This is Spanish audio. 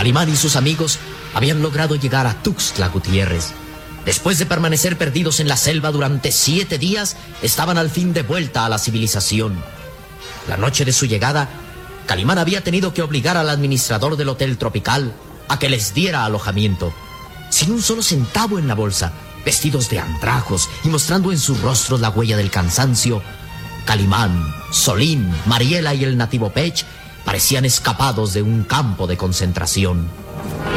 Calimán y sus amigos habían logrado llegar a Tuxtla Gutiérrez. Después de permanecer perdidos en la selva durante 7 días, estaban al fin de vuelta a la civilización. La noche de su llegada, Calimán había tenido que obligar al administrador del Hotel Tropical a que les diera alojamiento. Sin un solo centavo en la bolsa, vestidos de andrajos y mostrando en sus rostros la huella del cansancio, Calimán, Solín, Mariela y el nativo Pech parecían escapados de un campo de concentración.